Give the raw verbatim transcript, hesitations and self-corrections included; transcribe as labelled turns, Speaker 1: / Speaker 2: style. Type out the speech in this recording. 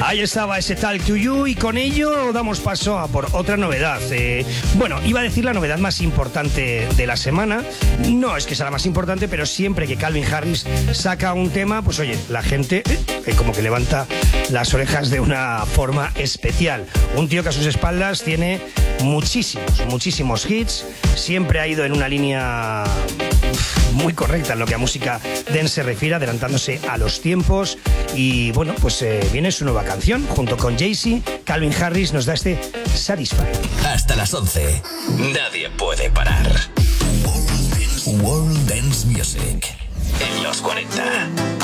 Speaker 1: Ahí estaba ese Talk to You y con ello damos paso a por otra novedad. Eh, bueno, iba a decir la novedad más importante de la semana. No es que sea la más importante, pero siempre que Calvin Harris saca un tema, pues oye, la gente eh, como que levanta las orejas de una forma especial. Un tío que a sus espaldas tiene muchísimos, muchísimos hits. Siempre ha ido en una línea muy correcta en lo que a música dance se refiere, adelantándose a los tiempos. Y bueno, pues eh, viene su nueva canción junto con Jay-Z. Calvin Harris nos da este Satisfy.
Speaker 2: Hasta las once. Nadie puede parar. World Dance Music en los cuarenta.